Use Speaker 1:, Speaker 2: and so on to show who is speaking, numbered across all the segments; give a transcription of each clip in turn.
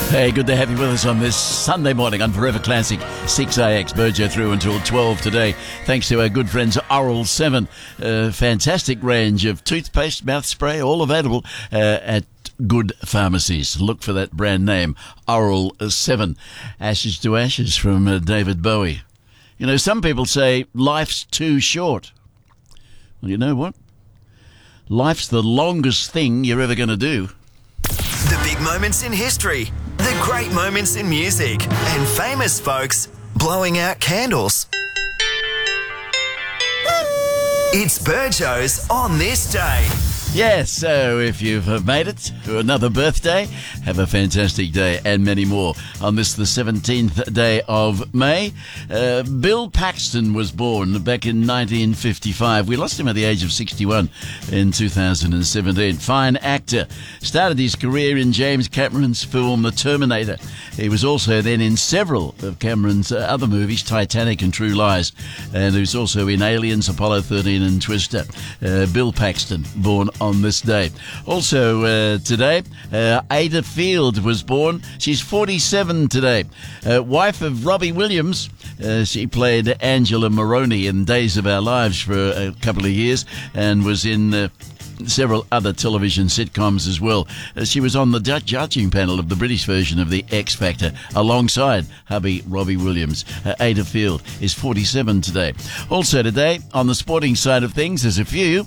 Speaker 1: Hey, good to have you with us on this Sunday morning on Forever Classic 6AX. Burjo through until 12 today. Thanks to our good friends Oral 7. Fantastic range of toothpaste, mouth spray, all available at good pharmacies. Look for that brand name, Oral 7. Ashes to Ashes from David Bowie. You know, some people say life's too short. Well, you know what? Life's the longest thing you're ever going to do.
Speaker 2: The big moments in history, the great moments in music, and famous folks blowing out candles. It's Burjo's On This Day.
Speaker 1: Yes, so if you've made it to another birthday, have a fantastic day and many more. On this, the 17th day of May, Bill Paxton was born back in 1955. We lost him at the age of 61 in 2017. Fine actor. Started his career in James Cameron's film The Terminator. He was also then in several of Cameron's other movies, Titanic and True Lies. And he was also in Aliens, Apollo 13 and Twister. Bill Paxton, born on this day. Also today, Ada Field was born. She's 47 today. Wife of Robbie Williams. She played Angela Maroney in Days of Our Lives for a couple of years and was in several other television sitcoms as well. She was on the judging panel of the British version of the X Factor alongside hubby Robbie Williams. Ada Field is 47 today. Also today, on the sporting side of things, there's a few.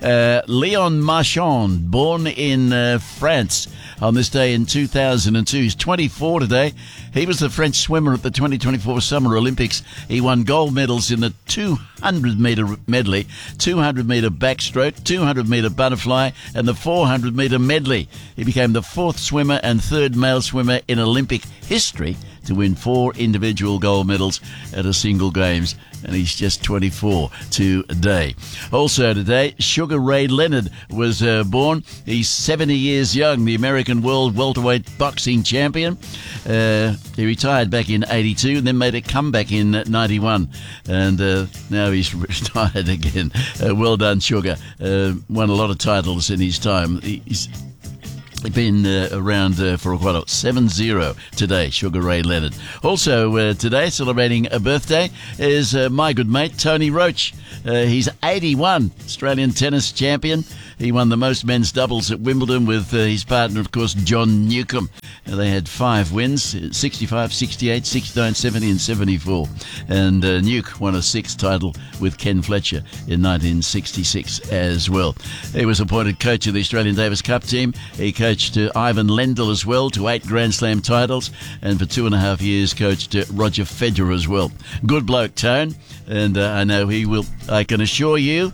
Speaker 1: Leon Marchand, born in France on this day in 2002. He's 24 today. He was the French swimmer at the 2024 Summer Olympics. He won gold medals in the 200-metre medley, 200-metre backstroke, 200-metre butterfly, and the 400-metre medley. He became the fourth swimmer and third male swimmer in Olympic history to win 4 individual gold medals at a single games, and he's just 24 today. Also today, Sugar Ray Leonard was born. He's 70 years young, the American world welterweight boxing champion. He retired back in 82 and then made a comeback in 91, and now he's retired again. Well done, Sugar. Won a lot of titles in his time. He's been around for quite a 7-0 today, Sugar Ray Leonard. Also today, celebrating a birthday, is my good mate, Tony Roach. He's 81, Australian tennis champion. He won the most men's doubles at Wimbledon with his partner, of course, John Newcombe. They had 5 wins, 65, 68, 69, 70 and 74. And Nuke won a 6th title with Ken Fletcher in 1966 as well. He was appointed coach of the Australian Davis Cup team. He coached Ivan Lendl as well to 8 Grand Slam titles, and for 2.5 years coached Roger Federer as well. Good bloke, Tone, and I know he will, I can assure you,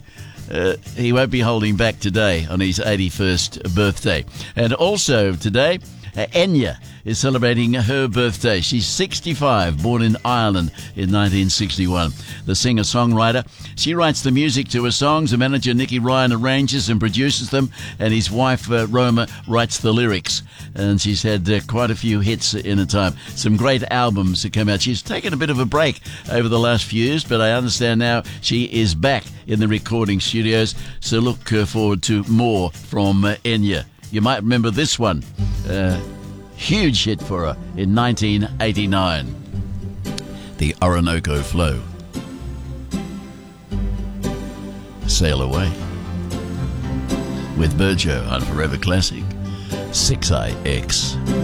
Speaker 1: he won't be holding back today on his 81st birthday. And also today, Enya is celebrating her birthday. She's 65, born in Ireland in 1961. The singer-songwriter. She writes the music to her songs. Her manager, Nicky Ryan, arranges and produces them, and his wife, Roma, writes the lyrics. And she's had quite a few hits in her time. Some great albums that come out. She's taken a bit of a break over the last few years, but I understand now she is back in the recording studios, so look forward to more from Enya. You might remember this one. Huge hit for her in 1989. The Orinoco Flow. Sail Away. With Burjo on Forever Classic 6IX.